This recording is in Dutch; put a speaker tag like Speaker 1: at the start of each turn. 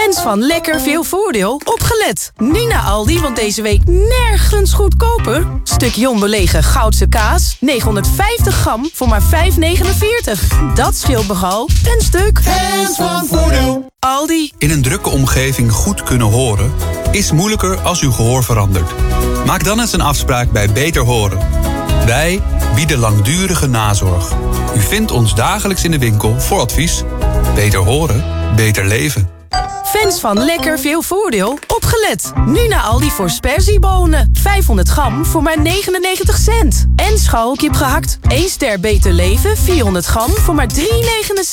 Speaker 1: Fans van lekker veel voordeel, opgelet. Nu naar Aldi, want deze week nergens goedkoper. Stuk Jumbo lege Goudse kaas, 950 gram voor maar €5,49. Dat scheelt nogal een stuk.
Speaker 2: Fans van voordeel.
Speaker 1: Aldi.
Speaker 3: In een drukke omgeving goed kunnen horen is moeilijker als uw gehoor verandert. Maak dan eens een afspraak bij Beter Horen. Wij bieden langdurige nazorg. U vindt ons dagelijks in de winkel voor advies. Beter horen, beter leven.
Speaker 1: Fans van lekker veel voordeel, opgelet. Nu naar Aldi voor sperziebonen. 500 gram voor maar 99 cent. En scharrelkip gehakt. 1 ster Beter Leven, 400 gram voor maar €3,69.